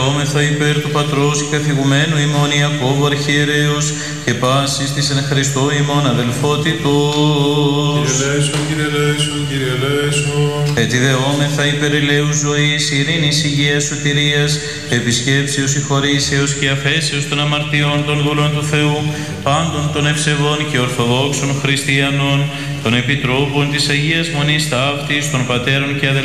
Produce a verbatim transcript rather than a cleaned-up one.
Δόμεθα υπέρ του Πατρός και καθηγουμένου ημών Ιακώβου Αρχιερέως και πάσης της εν Χριστώ ημών αδελφότητος. Κύριε Λέησον, Κύριε Λέησον, Κύριε Λέησον. Ετιδεόμεθα υπέρ ελέους ζωής, ειρήνης, υγείας, σωτηρίας, επισκέψεως, συγχωρήσεως και αφέσεως των αμαρτιών των δούλων του Θεού, πάντων των ευσεβών και ορθοδόξων χριστιανών, των επιτρόπων της Αγίας Μονής Ταύτης, των πατέρων και αδελφών,